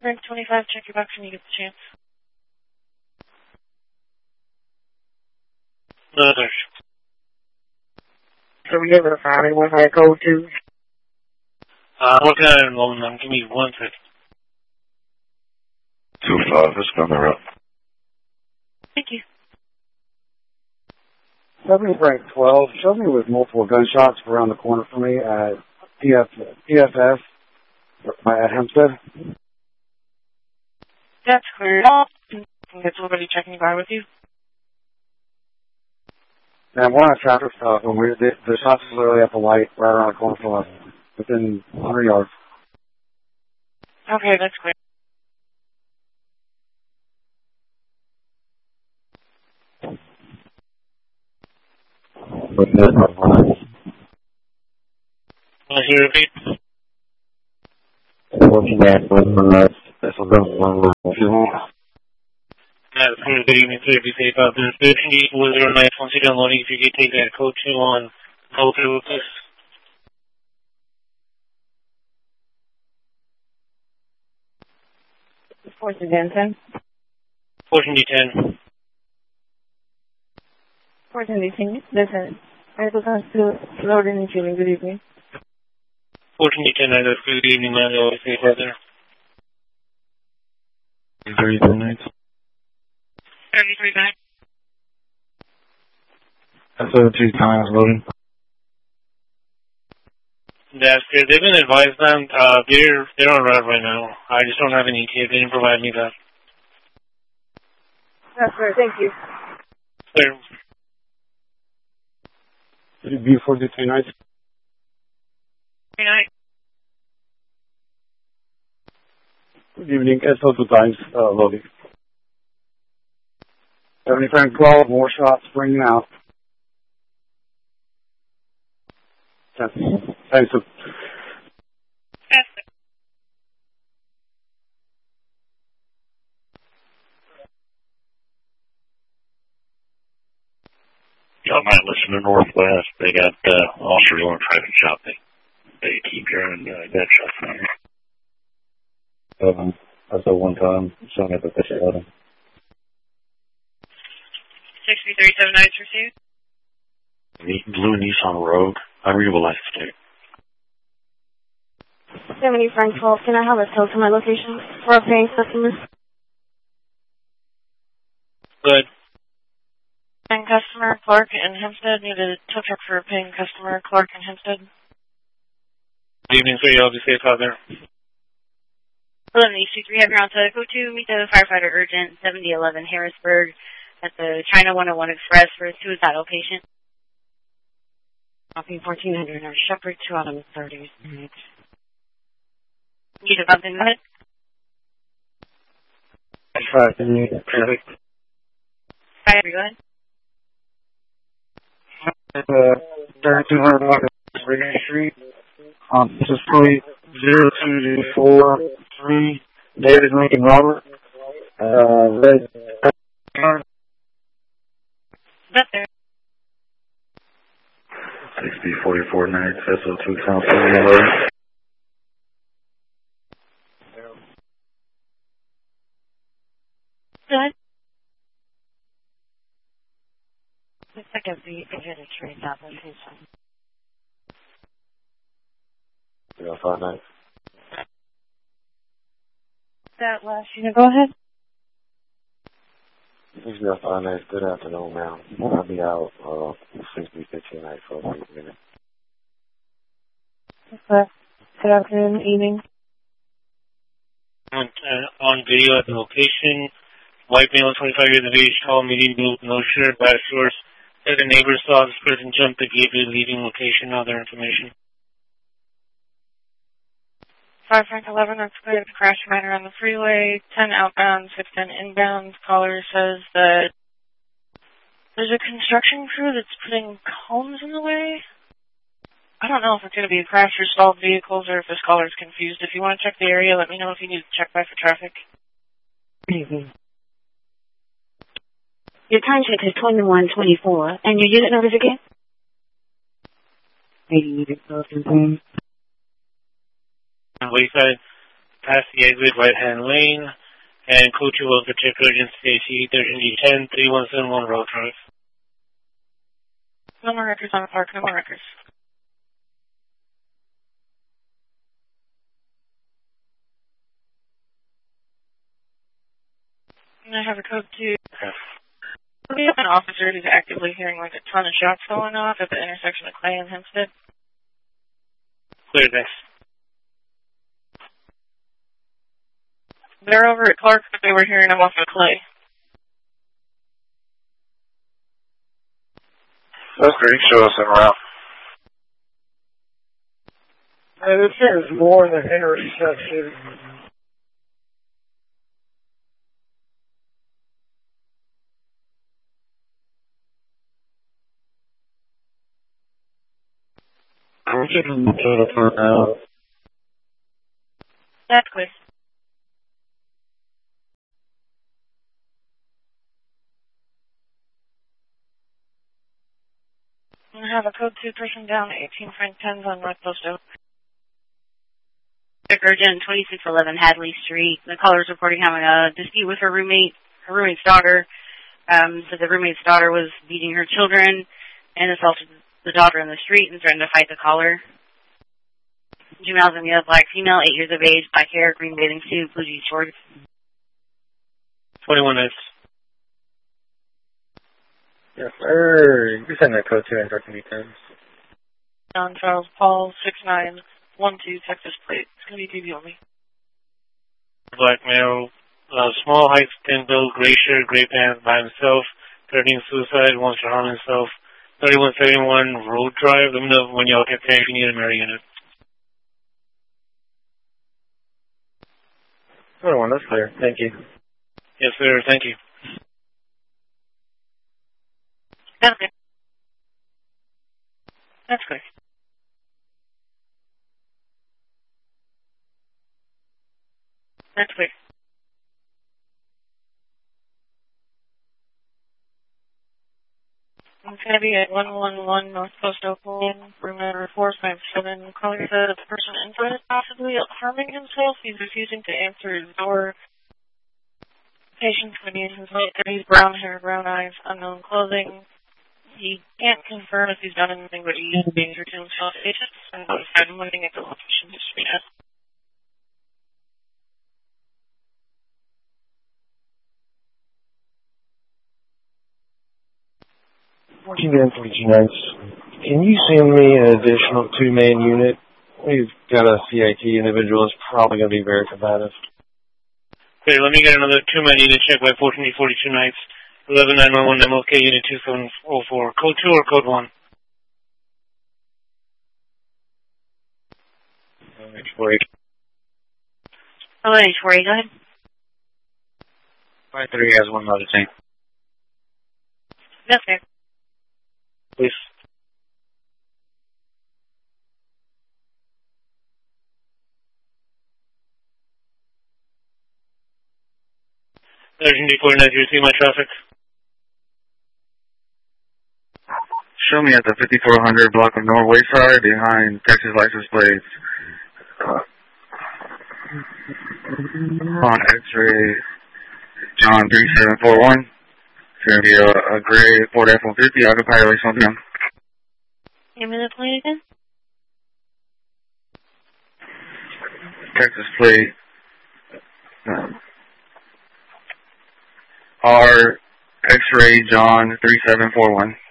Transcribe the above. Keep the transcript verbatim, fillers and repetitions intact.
Frank twenty-five, check your box when you get the chance. No, sir. So we able to find anyone I go to? Uh, I'm working on it in a moment, man. Give me one second. two five, it's coming up. Thank you. seventy Frank twelve, showed me with multiple gunshots around the corner for me at P F, P F S at Hempstead. That's clear. It's already checking by with you. And we're on a traffic stop, and we're, the, the shots are literally at the light right around the corner from us, within one hundred yards. Okay, that's clear. But no, Want to repeat? Looking at one uh, special gun, if you want. That's good evening, sir. Be safe out there. thirteen eight four zero nine, once you're downloading, if you could take that code two on, go through with this. Fortune ten. Fortune D ten. Fortune D ten. Listen, I was on still loading and feeling. Good evening. Fortune D ten, that's good evening, man. Always safe out there. thirty-three nights. thirty-three back. That's over two times loading. That's good. They've been advised them. Uh, they're, they're on route right now. I just don't have any E T A. They didn't provide me that. That's right. Thank you. Clear. It'd be forty-two nights. Good night. Good evening, S O two times, uh, loading. seventy Frank twelve, more shots bringing out. Thanks. Thanks. Y'all might listen to Northwest. They got uh, officers on a traffic stop. They, they keep hearing uh, gunshots from here. Um, I saw one time, showing up at the shot. six three seven nine received. Blue Nissan Rogue, unreadable license plate. seventy Frank twelve, can I have a tow to my location for paying customers? Good. Paying customer, Clark and Hempstead. Needed a tow truck for a paying customer, Clark and Hempstead. Good evening, sir. Y'all be safe out there. eleven East Street, have your on to go to meet the firefighter urgent, seventy eleven Harrisburg at the China one oh one Express for a suicidal patient. Copy fourteen hundred, our Shepherd, two out of thirty. Need a bump in it? Five, traffic. Five, go ahead. Uh, thirty-two hundred block of Regan Street. Um, this is probably zero two four three David Lincoln Robert. Uh, red. That's there. six B forty-four nights, S O two Council Yellow. Good. Looks like a V eight a trace application. zero five nights. That last unit, go ahead. six zero five nights, good afternoon, ma'am. I'll be out, uh, six B fifteen nights for a few minutes. Okay. Good afternoon, evening. On, uh, on video at the location, white male, twenty-five years of age, tall, medium build, no shirt, black shorts. Said the neighbor saw this person jump the gateway, leaving location, other information. five Frank eleven, that's clear. The crash minor on the freeway. ten outbound, six ten inbound. Caller says that there's a construction crew that's putting cones in the way. I don't know if it's going to be a crash or stalled vehicles or if this caller is confused. If you want to check the area, let me know if you need to check by for traffic. Evening. Your time check is twenty-one twenty-four, and your unit numbers again? eighty unit close in. Wayside, past the exit, right-hand lane, and code two will check urgency A T thirteen D ten three one seven one Road Drive. No more records on the park, no more records. And I have a code two. We have an officer who's actively hearing like a ton of shots going off at the intersection of Clay and Hempstead. Clear this. They're over at Clark, but they were hearing them off of Clay. That's great. Show us in route. And this is more than Henry City. I'm getting the total for now. That's clear. I have a code two person down, eighteen Frank tens on North Post Oak. Urgent twenty-six eleven Hadley Street. The caller is reporting having a dispute with her roommate, her roommate's daughter. Um, so the roommate's daughter was beating her children and assaulted the daughter in the street and threatened to fight the caller. Juveniles in the black female, eight years of age, black hair, green bathing suit, blue jeans shorts. twenty-one minutes. Yes, sir. You can send that code to and thirteen D ten. John Charles Paul, six nine one two, Texas plate. It's going to be T V only. Black male, uh, small height, thin build, gray shirt, gray pants, by himself, threatening suicide, wants to harm himself. thirty-one seventy-one Road Drive. Let me know when y'all get there if you need a Mary unit. twenty-one, that's clear. Thank you. Yes, sir. Thank you. That's good. That's good. That's good. It's going to be at one one one North Post Oakland, room number four five seven. Caller said that the person inside is possibly harming himself. He's refusing to answer his door. Patient's going to be in his late thirties, brown hair, brown eyes, unknown clothing. He can't confirm if he's done anything, but he is a danger to himself. It's just notified him looking at the location history now. fourteen and forty-two nights. Can you send me an additional two-man unit? We've got a C I T individual that's probably going to be very combative. Okay, let me get another two-man unit check by fourteen D forty-two nights. eleven nine one one M L K unit two seven zero four. Code two or code one? H four eight. Hello, H four eight, go ahead. five three has one other thing. That's fair. Please. Urgent D forty-nine, do you see my traffic? Show me at the fifty-four hundred block of Norway side behind Texas license plates. Uh, on X-ray, John three seven four one. It's going to be a, a gray Ford F one fifty autopilot race on them. Give me the plate again. Texas plate. Um, R X-ray John three seven four one.